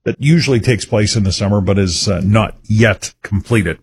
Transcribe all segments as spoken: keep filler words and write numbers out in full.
that usually takes place in the summer, but is uh, not yet completed.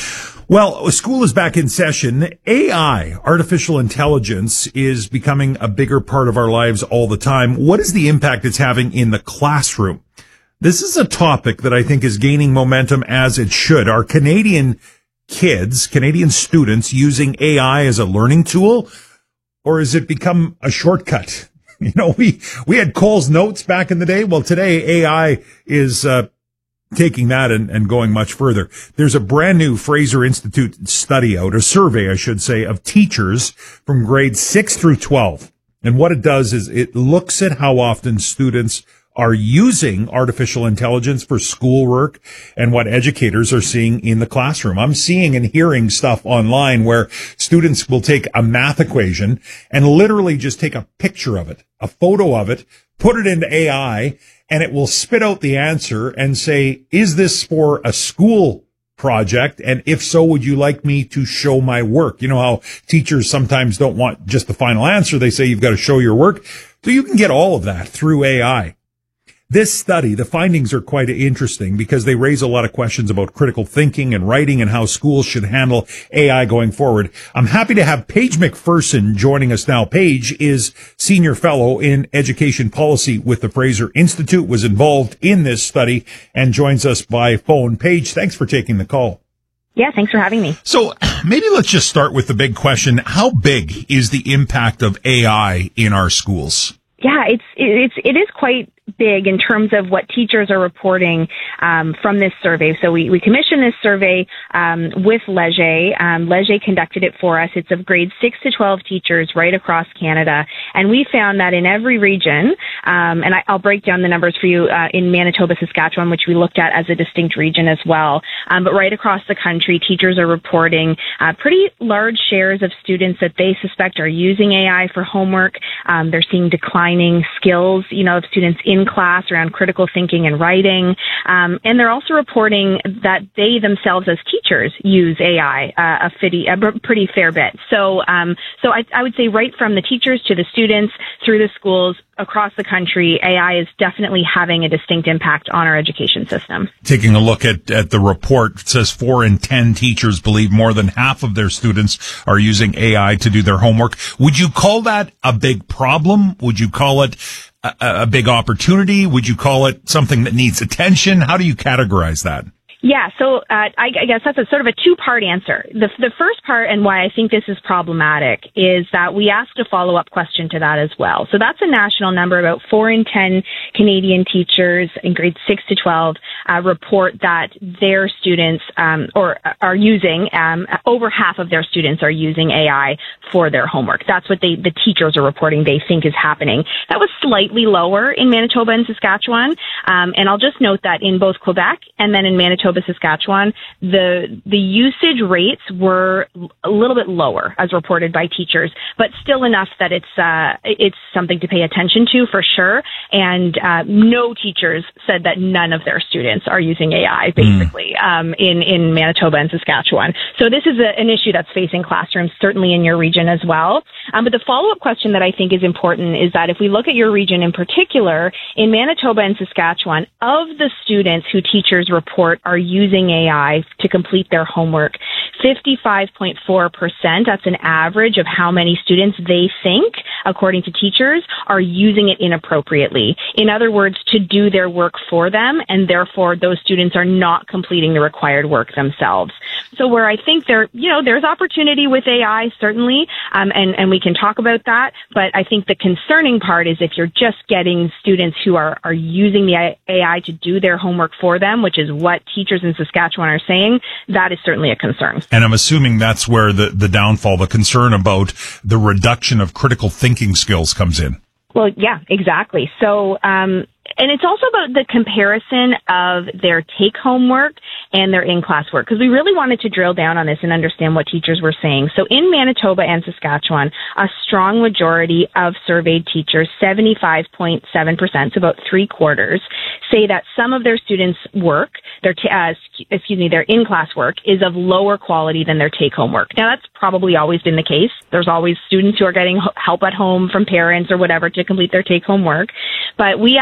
Well, school is back in session. A I, artificial intelligence, is becoming a bigger part of our lives all the time. What is the impact it's having in the classroom? This is a topic that I think is gaining momentum, as it should. Are Canadian kids, Canadian students, using A I as a learning tool, or has it become a shortcut? You know, we, we had Cole's Notes back in the day. Well, today A I is, uh, taking that and, and going much further. There's a brand new Fraser Institute study out, a survey, I should say, of teachers from grades six through twelve. And what it does is it looks at how often students are using artificial intelligence for schoolwork and what educators are seeing in the classroom. I'm seeing and hearing stuff online where students will take a math equation and literally just take a picture of it, a photo of it, put it into A I, and it will spit out the answer and say, is this for a school project? And if so, would you like me to show my work? You know how teachers sometimes don't want just the final answer. They say you've got to show your work. So you can get all of that through A I. This study, the findings are quite interesting because they raise a lot of questions about critical thinking and writing and how schools should handle A I going forward. I'm happy to have Paige McPherson joining us now. Paige is Senior Fellow in Education Policy with the Fraser Institute, was involved in this study, and joins us by phone. Paige, thanks for taking the call. Yeah, thanks for having me. So maybe let's just start with the big question. How big is the impact of A I in our schools? Yeah, it's it's it is quite big in terms of what teachers are reporting um, from this survey. So we, we commissioned this survey um, with Leger. Um, Leger conducted it for us. It's of grades six to twelve teachers right across Canada. And we found that in every region, um, and I, I'll break down the numbers for you, uh, in Manitoba, Saskatchewan, which we looked at as a distinct region as well. Um, but right across the country, teachers are reporting uh, pretty large shares of students that they suspect are using A I for homework. Um, they're seeing declining skills, you know, of students in class around critical thinking and writing. Um, and they're also reporting that they themselves as teachers use A I uh, a, fitty, a pretty fair bit. So, um, so I, I would say right from the teachers to the students through the schools across the country, A I is definitely having a distinct impact on our education system. Taking a look at, at the report, it says four in ten teachers believe more than half of their students are using A I to do their homework. Would you call that a big problem? Would you call it a, a big opportunity? Would you call it something that needs attention? How do you categorize that? Yeah, so uh, I, I guess that's a sort of a two-part answer. The, the first part, and why I think this is problematic, is that we asked a follow-up question to that as well. So that's a national number. About four in ten Canadian teachers in grades six to twelve uh, report that their students um, or are using, um, over half of their students are using A I for their homework. That's what they, the teachers are reporting they think is happening. That was slightly lower in Manitoba and Saskatchewan. Um, and I'll just note that in both Quebec and then in Manitoba, Saskatchewan, the the usage rates were a little bit lower as reported by teachers, but still enough that it's uh, it's something to pay attention to for sure. And uh, no teachers said that none of their students are using A I, basically, mm. um, in in Manitoba and Saskatchewan. So this is a, an issue that's facing classrooms, certainly in your region as well. Um, but the follow-up question that I think is important is that if we look at your region in particular, in Manitoba and Saskatchewan, of the students who teachers report are using A I to complete their homework, fifty-five point four percent, that's an average of how many students they think, according to teachers, are using it inappropriately. In other words, to do their work for them, and therefore those students are not completing the required work themselves. So where I think there, you know, there's opportunity with A I, certainly, um, and, and we can talk about that, but I think the concerning part is if you're just getting students who are, are using the A I to do their homework for them, which is what teachers in Saskatchewan are saying, that is certainly a concern. And I'm assuming that's where the, the downfall, the concern about the reduction of critical thinking skills comes in. Well, yeah, exactly. So, um, and it's also about the comparison of their take-home work and their in-class work, because we really wanted to drill down on this and understand what teachers were saying. So in Manitoba and Saskatchewan, a strong majority of surveyed teachers, seventy-five point seven percent, so about three quarters, say that some of their students' work, their t- uh, excuse me, their in-class work is of lower quality than their take-home work. Now, that's probably always been the case. There's always students who are getting help at home from parents or whatever to complete their take-home work. But we asked about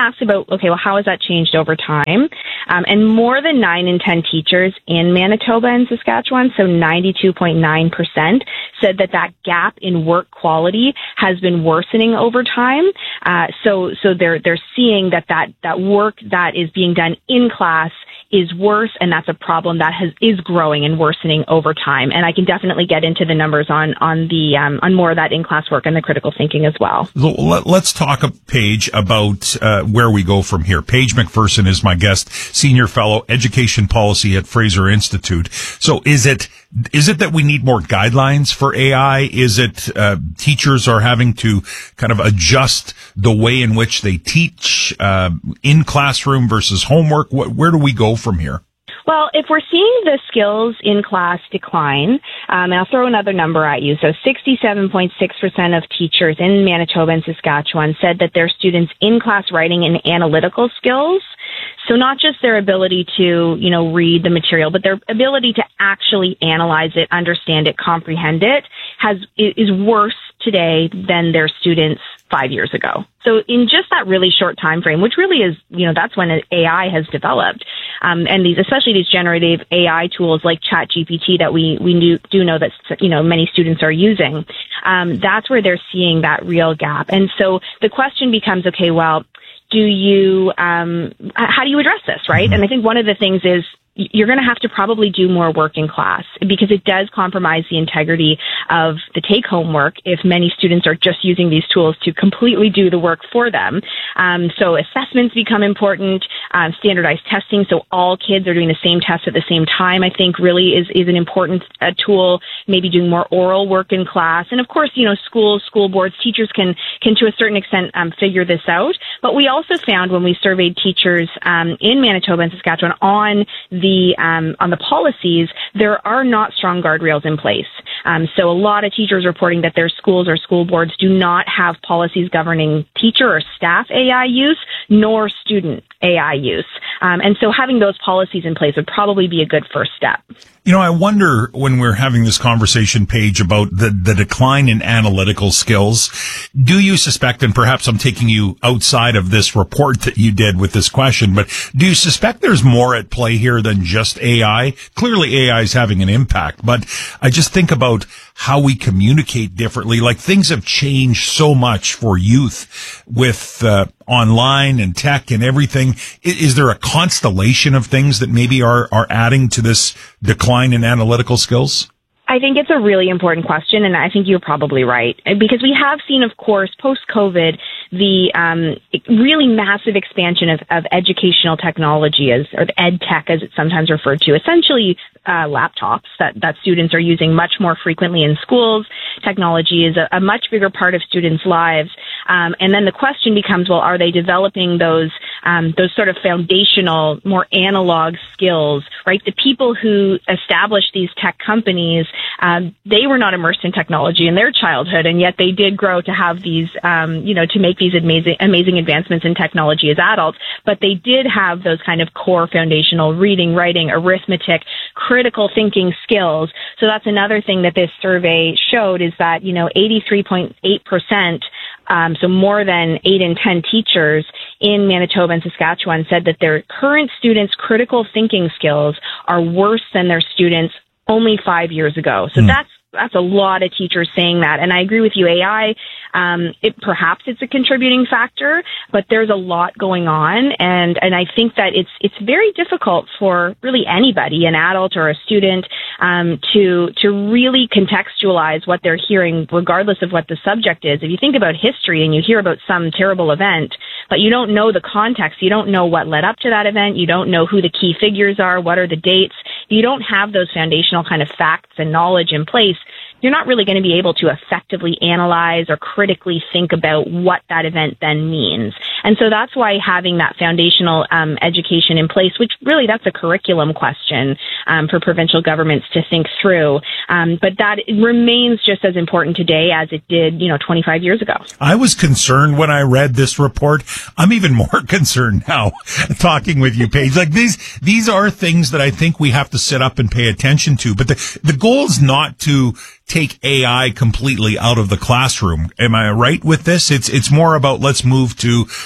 about, okay, well, how has that changed over time? Um, and more than nine in ten teachers in Manitoba and Saskatchewan, so ninety-two point nine percent, said that that gap in work quality has been worsening over time. Uh, so, so they're, they're seeing that, that, that work that is being done in class is worse, and that's a problem that has is growing and worsening over time. And I can definitely get into the numbers on on the um, on more of that in-class work and the critical thinking as well. Let's talk, Paige, about uh, where we go from here. Paige McPherson is my guest, Senior Fellow, Education Policy at Fraser Institute. So is it is it that we need more guidelines for A I? Is it uh, teachers are having to kind of adjust the way in which they teach uh, in classroom versus homework? What, where do we go from here? Well, if we're seeing the skills in class decline, um, and I'll throw another number at you. So sixty-seven point six percent of teachers in Manitoba and Saskatchewan said that their students' in-class writing and analytical skills, so not just their ability to, you know, read the material, but their ability to actually analyze it, understand it, comprehend it, has is worse today than their students five years ago. So in just that really short time frame, which really is, you know, that's when A I has developed, um, and these, especially these generative A I tools like ChatGPT that we we do, do know that, you know, many students are using. Um, that's where they're seeing that real gap. And so the question becomes, okay, well, do you, um, how do you address this, right? And I think one of the things is you're going to have to probably do more work in class because it does compromise the integrity of the take-home work if many students are just using these tools to completely do the work for them. Um, so assessments become important, um, standardized testing, so all kids are doing the same test at the same time, I think really is, is an important uh, tool, maybe doing more oral work in class. And of course, you know, schools, school boards, teachers can, can to a certain extent um, figure this out. But we also found when we surveyed teachers um, in Manitoba and Saskatchewan on the The, um, on the policies, there are not strong guardrails in place. Um, so a lot of teachers reporting that their schools or school boards do not have policies governing teacher or staff A I use, nor student A I use. Um, and so having those policies in place would probably be a good first step. You know, I wonder when we're having this conversation, Paige, about the, the decline in analytical skills, do you suspect, and perhaps I'm taking you outside of this report that you did with this question, but do you suspect there's more at play here than just A I? Clearly A I is having an impact, but I just think about how we communicate differently. Like things have changed so much for youth with uh, online and tech and everything. Is, is there a constellation of things that maybe are, are adding to this decline in analytical skills? I think it's a really important question, and I think you're probably right. Because we have seen, of course, post-COVID, the um, really massive expansion of, of educational technology, as or ed tech, as it's sometimes referred to, essentially uh, laptops that, that students are using much more frequently in schools. Technology is a, a much bigger part of students' lives. Um, and then the question becomes, well, are they developing those um, those sort of foundational, more analog skills, right? The people who established these tech companies, um, they were not immersed in technology in their childhood, and yet they did grow to have these, um, you know, to make these amazing, amazing advancements in technology as adults. But they did have those kind of core foundational reading, writing, arithmetic, critical thinking skills. So that's another thing that this survey showed is that, you know, eighty-three point eight percent Um, so more than eight in ten teachers in Manitoba and Saskatchewan said that their current students' critical thinking skills are worse than their students only five years ago. So mm. that's that's a lot of teachers saying that. And I agree with you, A I, um, it, perhaps it's a contributing factor, but there's a lot going on. And, and I think that it's, it's very difficult for really anybody, an adult or a student, um, to, to really contextualize what they're hearing, regardless of what the subject is. If you think about history and you hear about some terrible event, but you don't know the context, you don't know what led up to that event, you don't know who the key figures are, what are the dates, you don't have those foundational kind of facts and knowledge in place, you're not really going to be able to effectively analyze or critically think about what that event then means. And so that's why having that foundational um, education in place, which really that's a curriculum question um, for provincial governments to think through. Um, but that remains just as important today as it did, you know, twenty-five years ago. I was concerned when I read this report. I'm even more concerned now talking with you, Paige. Like these, these are things that I think we have to sit up and pay attention to. But the, the goal is not to take A I completely out of the classroom. Am I right with this? It's, it's more about let's move to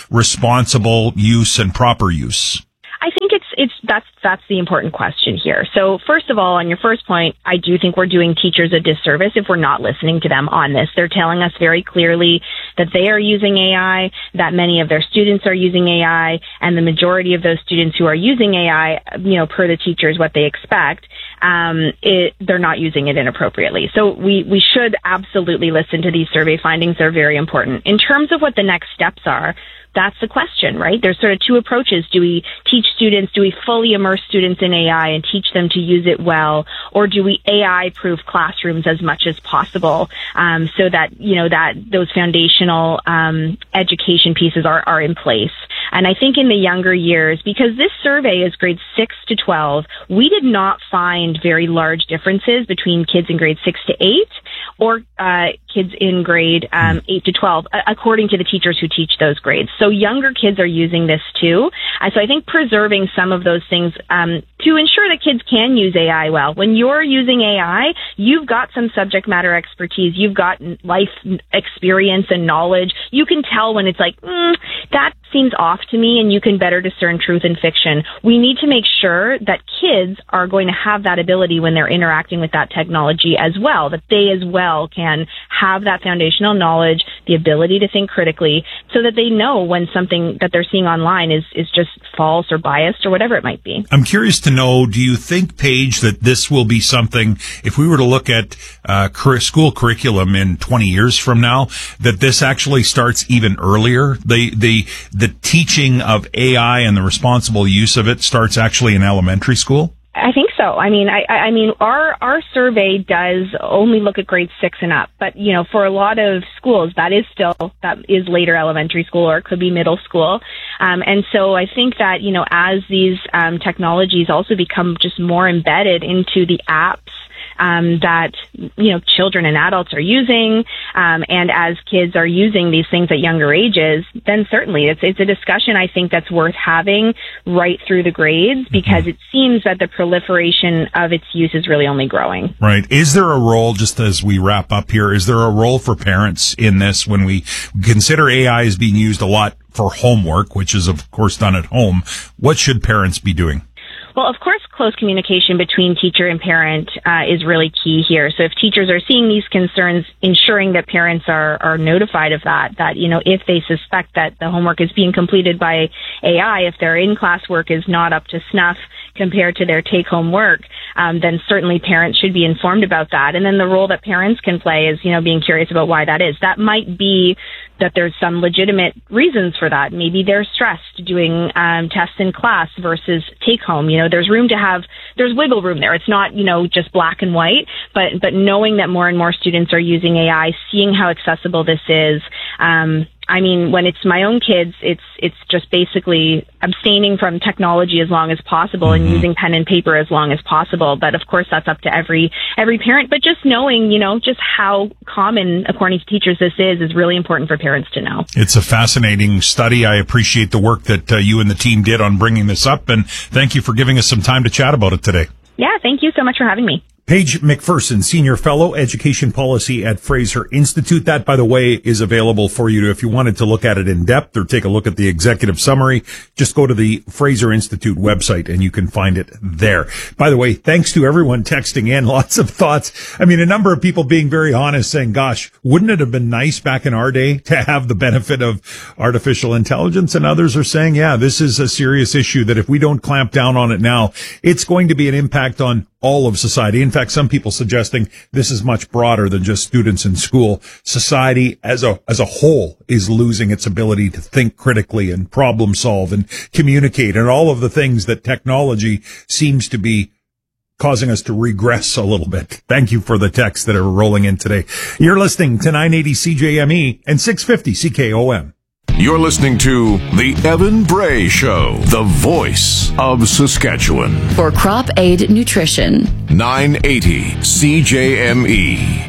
responsible use and proper use? I think it's it's that's that's the important question here. So first of all, on your first point, I do think we're doing teachers a disservice if we're not listening to them on this. They're telling us very clearly that they are using A I, that many of their students are using A I, and the majority of those students who are using A I, you know, per the teachers, what they expect, um, it, they're not using it inappropriately. So we, we should absolutely listen to these survey findings. They're very important. In terms of what the next steps are, that's the question, right? There's sort of two approaches. Do we teach students, do we fully immerse students in A I and teach them to use it well, or do we A I-proof classrooms as much as possible, um, so that, you know, that those foundational um, education pieces are, are in place? And I think in the younger years, because this survey is grades six to twelve, we did not find very large differences between kids in grade six to eight or uh, kids in grade um, eight to twelve, according to the teachers who teach those grades. So younger kids are using this too. Uh, so I think preserving some of those things um, to ensure that kids can use A I well. When you're using A I, you've got some subject matter expertise. You've got life experience and knowledge. You can tell when it's like, mm, that seems off to me, and you can better discern truth and fiction. We need to make sure that kids are going to have that ability when they're interacting with that technology as well, that they as well can have that foundational knowledge, the ability to think critically, so that they know when something that they're seeing online is, is just false or biased or whatever it might be. I'm curious to know, do you think, Paige, that this will be something, if we were to look at uh, school curriculum in twenty years from now, that this actually starts even earlier? The, the, the teaching of A I and the responsible use of it starts actually in elementary school? I think so. I mean, I, I mean, our, our survey does only look at grade six and up, but, you know, for a lot of schools, that is still, that is later elementary school, or it could be middle school. Um, and so I think that, you know, as these, um, technologies also become just more embedded into the apps, Um, that, you know, children and adults are using, um, and as kids are using these things at younger ages, then certainly it's, it's a discussion I think that's worth having right through the grades, because it seems that the proliferation of its use is really only growing. Right. Is there a role, just as we wrap up here, is there a role for parents in this when we consider A I as being used a lot for homework, which is of course done at home? What should parents be doing? Well, of course, close communication between teacher and parent uh, is really key here. So if teachers are seeing these concerns, ensuring that parents are, are notified of that, that, you know, if they suspect that the homework is being completed by A I, if their in-class work is not up to snuff compared to their take-home work, um, then certainly parents should be informed about that. And then the role that parents can play is, you know, being curious about why that is. That might be that there's some legitimate reasons for that. Maybe they're stressed doing um, tests in class versus take-home. You know, there's room to have, there's wiggle room there. It's not, you know, just black and white, but but knowing that more and more students are using A I, seeing how accessible this is. Um, I mean, when it's my own kids, it's it's just basically abstaining from technology as long as possible, mm-hmm. and using pen and paper as long as possible. But of course, that's up to every every parent. But just knowing, you know, just how common, according to teachers, this is, is really important for parents to know. It's a fascinating study. I appreciate the work that uh, you and the team did on bringing this up, and thank you for giving us some time to chat about it today. Yeah, thank you so much for having me. Paige McPherson, Senior Fellow, Education Policy at Fraser Institute. That, by the way, is available for you to, if you wanted to look at it in depth or take a look at the executive summary, just go to the Fraser Institute website and you can find it there. By the way, thanks to everyone texting in, lots of thoughts. I mean, a number of people being very honest, saying, gosh, wouldn't it have been nice back in our day to have the benefit of artificial intelligence? And others are saying, yeah, this is a serious issue that if we don't clamp down on it now, it's going to be an impact on all of society. In fact, some people suggesting this is much broader than just students in school. Society as a, as a whole is losing its ability to think critically and problem solve and communicate and all of the things that technology seems to be causing us to regress a little bit. Thank you for the texts that are rolling in today. You're listening to nine eighty C J M E and six fifty C K O M. You're listening to The Evan Bray Show, the voice of Saskatchewan. For Crop Aid Nutrition. nine eighty C J M E.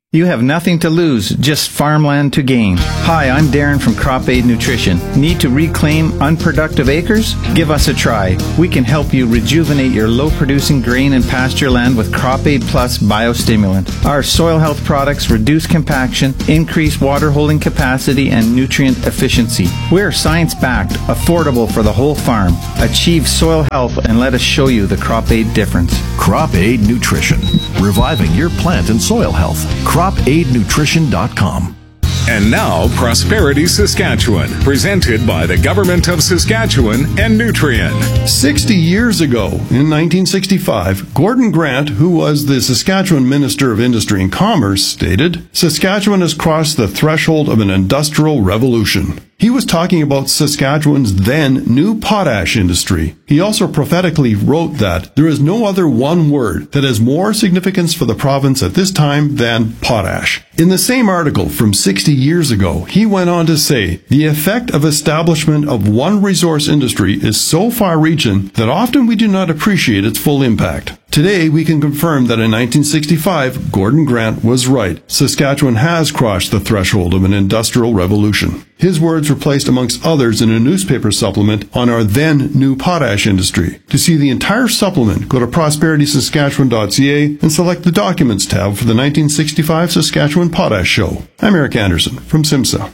You have nothing to lose, just farmland to gain. Hi, I'm Darren from Crop Aid Nutrition. Need to reclaim unproductive acres? Give us a try. We can help you rejuvenate your low-producing grain and pasture land with Crop Aid Plus biostimulant. Our soil health products reduce compaction, increase water holding capacity, and nutrient efficiency. We're science-backed, affordable for the whole farm. Achieve soil health and let us show you the Crop Aid difference. Crop Aid Nutrition, reviving your plant and soil health. crop aid nutrition dot com. And now, Prosperity Saskatchewan, presented by the Government of Saskatchewan and Nutrien. Sixty years ago, in nineteen sixty-five, Gordon Grant, who was the Saskatchewan Minister of Industry and Commerce, stated, "Saskatchewan has crossed the threshold of an industrial revolution." He was talking about Saskatchewan's then new potash industry. He also prophetically wrote that there is no other one word that has more significance for the province at this time than potash. In the same article from sixty years ago, he went on to say, the effect of establishment of one resource industry is so far-reaching that often we do not appreciate its full impact. Today, we can confirm that in nineteen sixty-five, Gordon Grant was right. Saskatchewan has crossed the threshold of an industrial revolution. His words were placed amongst others in a newspaper supplement on our then new potash industry. To see the entire supplement, go to prosperity saskatchewan dot c a and select the Documents tab for the nineteen sixty-five Saskatchewan Potash Show. I'm Eric Anderson from SIMSA.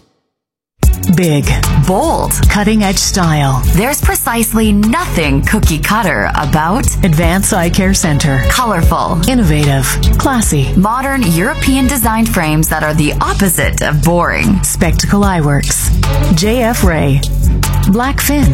Big, bold, cutting-edge style. There's precisely nothing cookie cutter about Advance Eye Care Center. Colorful, Innovative, classy, modern European designed frames that are the opposite of boring. Spectacle Eyeworks, J F Ray, Blackfin,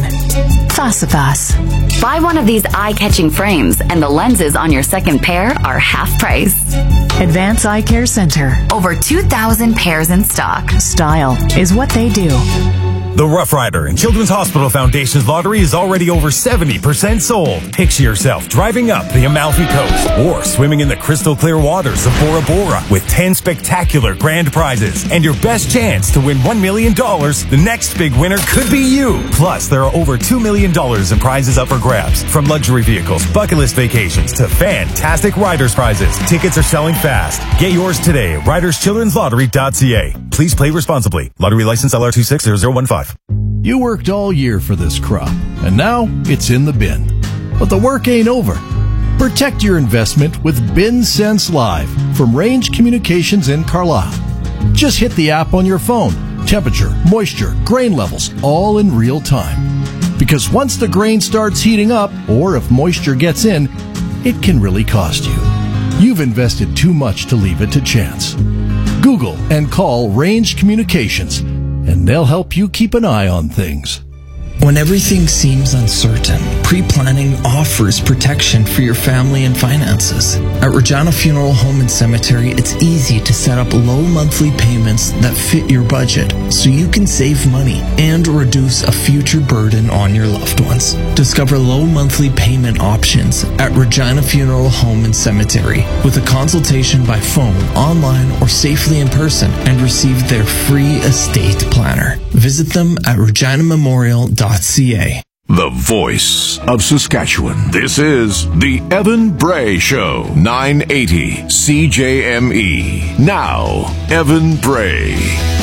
Fasifas. Buy one of these eye-catching frames and the lenses on your second pair are half price. Advance Eye Care Center. Over two thousand pairs in stock. Style is what they do. The Rough Rider and Children's Hospital Foundation's lottery is already over seventy percent sold. Picture yourself driving up the Amalfi Coast or swimming in the crystal clear waters of Bora Bora with ten spectacular grand prizes. And your best chance to win one million dollars, the next big winner could be you. Plus, there are over two million dollars in prizes up for grabs. From luxury vehicles, bucket list vacations, to fantastic riders prizes. Tickets are selling fast. Get yours today at riders children's lottery dot c a. Please play responsibly. Lottery license L R two six zero zero one five. You worked all year for this crop, and now it's in the bin. But the work ain't over. Protect your investment with BinSense Live from Range Communications in Carlisle. Just hit the app on your phone. Temperature, moisture, grain levels, all in real time. Because once the grain starts heating up, or if moisture gets in, it can really cost you. You've invested too much to leave it to chance. Google and call Range Communications, and they'll help you keep an eye on things. When everything seems uncertain, pre-planning offers protection for your family and finances. At Regina Funeral Home and Cemetery, it's easy to set up low monthly payments that fit your budget so you can save money and reduce a future burden on your loved ones. Discover low monthly payment options at Regina Funeral Home and Cemetery with a consultation by phone, online, or safely in person, and receive their free estate planner. Visit them at regina memorial dot c a. The voice of Saskatchewan. This is the Evan Bray Show, nine eighty C J M E. Now, Evan Bray.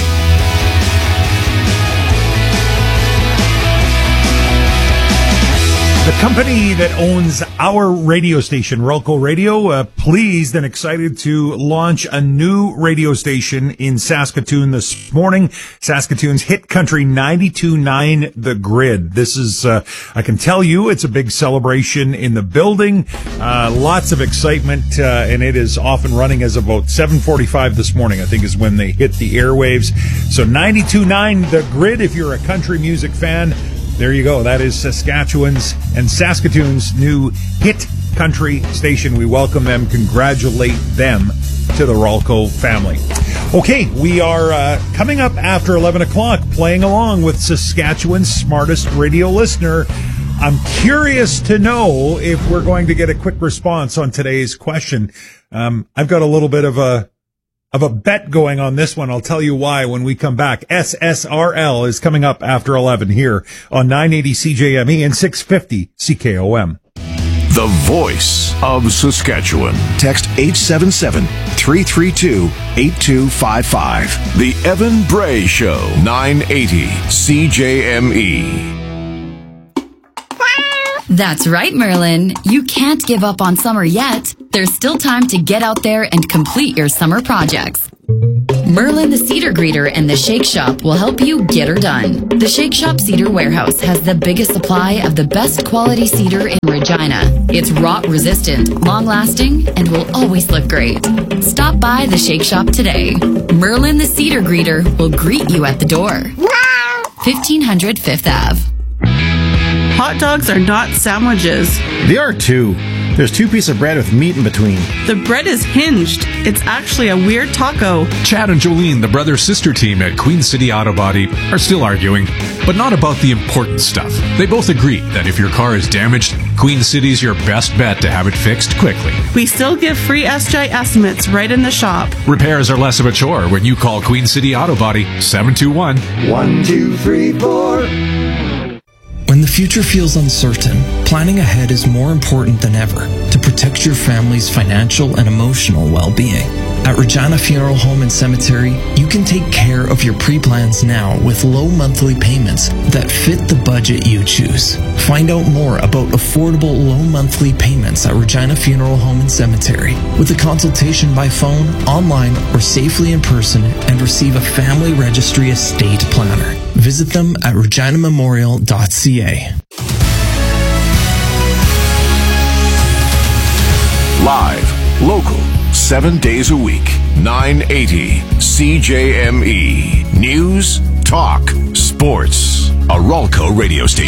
The company that owns our radio station, Ralco Radio, uh, pleased and excited to launch a new radio station in Saskatoon this morning. Saskatoon's hit country ninety-two point nine The Grid. This is, uh, I can tell you, it's a big celebration in the building. Uh, lots of excitement, uh, and it is off and running as about seven forty-five this morning, I think is when they hit the airwaves. So ninety-two point nine The Grid, if you're a country music fan, there you go. That is Saskatchewan's and Saskatoon's new hit country station. We welcome them, congratulate them to the Ralco family. Okay, we are uh, coming up after eleven o'clock, playing along with Saskatchewan's smartest radio listener. I'm curious to know if we're going to get a quick response on today's question. Um, I've got a little bit of a of a bet going on this one. I'll tell you why when we come back. S S R L is coming up after eleven here on nine eighty C J M E and six fifty C K O M. the voice of Saskatchewan. Text eight seven seven, three three two, eight two five five. The Evan Bray Show, nine eighty C J M E. That's right, Merlin. You can't give up on summer yet. There's still time to get out there and complete your summer projects. Merlin the Cedar Greeter and the Shake Shop will help you get her done. The Shake Shop Cedar Warehouse has the biggest supply of the best quality cedar in Regina. It's rot resistant, long lasting, and will always look great. Stop by the Shake Shop today. Merlin the Cedar Greeter will greet you at the door. fifteen hundred Fifth Avenue. Hot dogs are not sandwiches. They are too. There's two pieces of bread with meat in between. The bread is hinged. It's actually a weird taco. Chad and Jolene, the brother-sister team at Queen City Auto Body, are still arguing, but not about the important stuff. They both agree that if your car is damaged, Queen City's your best bet to have it fixed quickly. We still give free S J estimates right in the shop. Repairs are less of a chore when you call Queen City Auto Body, seven two one, one two three four. When the future feels uncertain, planning ahead is more important than ever to protect your family's financial and emotional well-being. At Regina Funeral Home and Cemetery, you can take care of your pre-plans now with low monthly payments that fit the budget you choose. Find out more about affordable low monthly payments at Regina Funeral Home and Cemetery with a consultation by phone, online, or safely in person, and receive a family registry estate planner. Visit them at regina memorial dot c a. Live, local, seven days a week, nine eighty C J M E. News, talk, sports. A Ralco radio station.